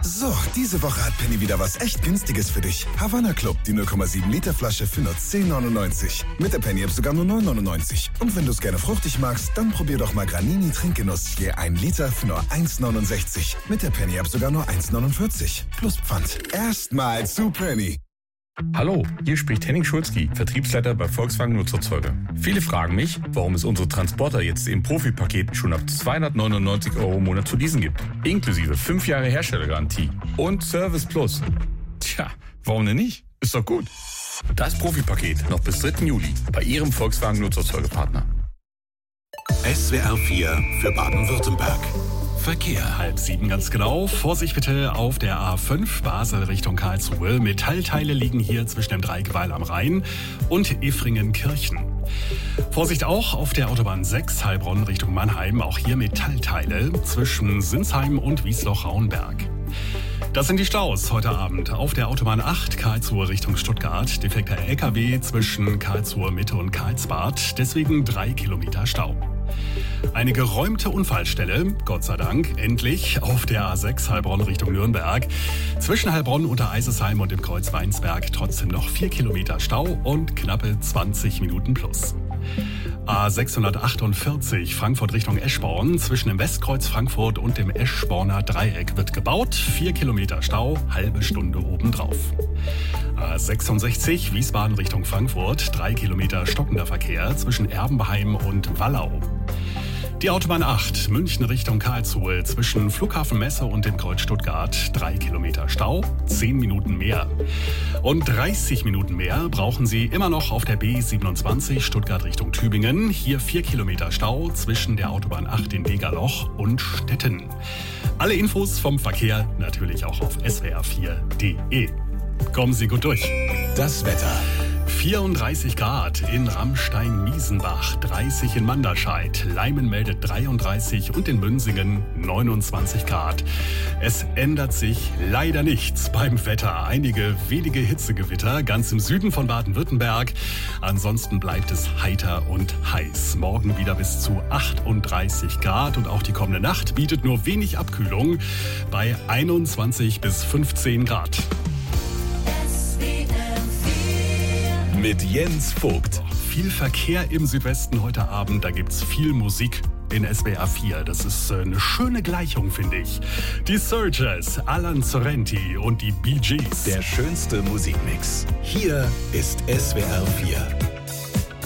So, diese Woche hat Penny wieder was echt Günstiges für dich. Havanna Club, die 0,7 Liter Flasche für nur 10,99. Mit der Penny-App sogar nur 9,99. Und wenn du es gerne fruchtig magst, dann probier doch mal Granini Trinkgenuss. Je 1 Liter für nur 1,69. Mit der Penny-App sogar nur 1,49. Plus Pfand. Erstmal zu Penny. Hallo, hier spricht Henning Schulzki, Vertriebsleiter bei Volkswagen Nutzerzeuge. Viele fragen mich, warum es unsere Transporter jetzt im Profi-Paket schon ab 299 € im Monat zu leasen gibt. Inklusive 5 Jahre Herstellergarantie und Service Plus. Tja, warum denn nicht? Ist doch gut. Das Profi-Paket noch bis 3. Juli bei Ihrem Volkswagen Nutzerzeugepartner. SWR 4 für Baden-Württemberg. Verkehr. 6:30 ganz genau. Vorsicht bitte auf der A5 Basel Richtung Karlsruhe. Metallteile liegen hier zwischen dem Dreieckweil am Rhein und Effringen-Kirchen. Vorsicht auch auf der Autobahn 6 Heilbronn Richtung Mannheim. Auch hier Metallteile zwischen Sinsheim und Wiesloch-Rauenberg. Das sind die Staus heute Abend. Auf der Autobahn 8 Karlsruhe Richtung Stuttgart. Defekter LKW zwischen Karlsruhe Mitte und Karlsbad. Deswegen 3 Kilometer Stau. Eine geräumte Unfallstelle, Gott sei Dank, endlich auf der A6 Heilbronn Richtung Nürnberg. Zwischen Heilbronn, Untereisesheim und dem Kreuz Weinsberg trotzdem noch 4 Kilometer Stau und knappe 20 Minuten plus. A648 Frankfurt Richtung Eschborn. Zwischen dem Westkreuz Frankfurt und dem Eschborner Dreieck wird gebaut. 4 Kilometer Stau, halbe Stunde obendrauf. A66 Wiesbaden Richtung Frankfurt. 3 Kilometer stockender Verkehr zwischen Erbenheim und Wallau. Die Autobahn 8 München Richtung Karlsruhe. Zwischen Flughafen Messe und dem Kreuz Stuttgart. 3 Kilometer Stau, 10 Minuten mehr. Und 30 Minuten mehr brauchen Sie immer noch auf der B27 Stuttgart Richtung Tübingen. Hier 4 Kilometer Stau zwischen der Autobahn 8 in Degerloch und Stetten. Alle Infos vom Verkehr natürlich auch auf swr4.de. Kommen Sie gut durch. Das Wetter. 34 Grad in Ramstein-Miesenbach, 30 in Manderscheid, Leimen meldet 33 und in Münsingen 29 Grad. Es ändert sich leider nichts beim Wetter. Einige wenige Hitzegewitter ganz im Süden von Baden-Württemberg. Ansonsten bleibt es heiter und heiß. Morgen wieder bis zu 38 Grad und auch die kommende Nacht bietet nur wenig Abkühlung bei 21 bis 15 Grad. Mit Jens Vogt. Viel Verkehr im Südwesten heute Abend. Da gibt's viel Musik in SWR 4. Das ist eine schöne Gleichung, finde ich. Die Searchers, Alan Sorrenti und die Bee Gees. Der schönste Musikmix. Hier ist SWR 4.